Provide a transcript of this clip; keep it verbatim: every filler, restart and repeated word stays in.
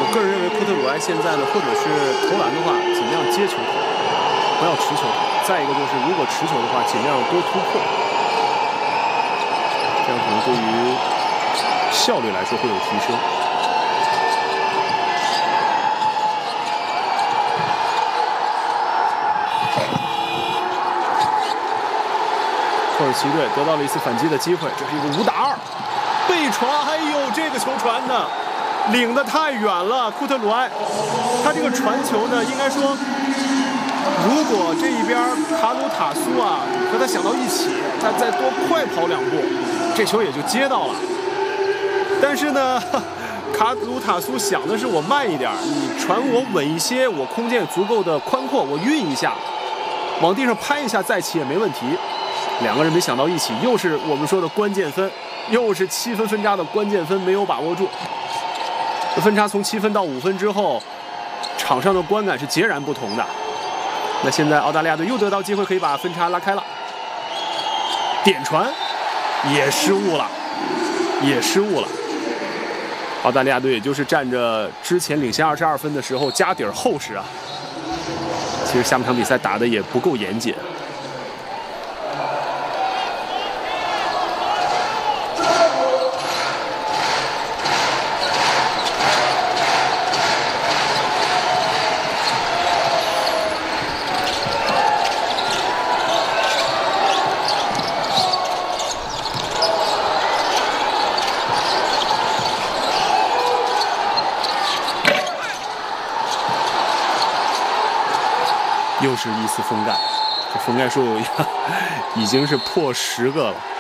个人认为库特鲁埃现在呢，或者是投篮的话，尽量接球投，不要持球投。再一个就是，如果持球的话，尽量多突破，这样可能对于效率来说会有提升。土耳其队得到了一次反击的机会，这是一个五打二，被传，哎呦，这个球传的领得太远了。库特鲁埃，他这个传球呢，应该说，如果这一边卡鲁塔苏啊和他想到一起，他再多快跑两步，这球也就接到了。但是呢，卡鲁塔苏想的是我慢一点，你传我稳一些，我空间足够的宽阔，我运一下，往地上拍一下再起也没问题。两个人没想到一起，又是我们说的关键分，又是七分分差的关键分没有把握住。这分差从七分到五分之后，场上的观感是截然不同的。那现在澳大利亚队又得到机会，可以把分差拉开了。点传也失误了，也失误了。澳大利亚队也就是占着之前领先二十二分的时候家底儿厚实啊。其实下半场比赛打得也不够严谨。又是一次封盖，这封盖数已经是破十个了。